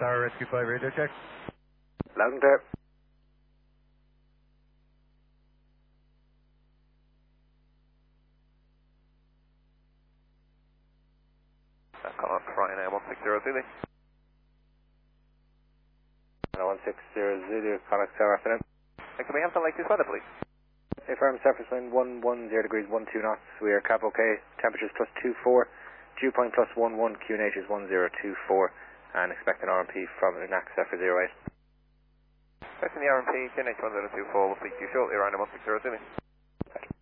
Tower Rescue 5 radio check. Loud and clear. Call on Ryanair 160 Zulu. 160 Zulu, Connacht Tower afternoon. Can we have some like this weather, please? Affirm surface wind 110 degrees 12 knots. We are cap okay. Temperatures +24. Dew point +11. QNH is 1024. And expect an RMP from NACSA for 08. Pressing the RMP, QNH 1024. We'll speak to you shortly around 160 Zulu.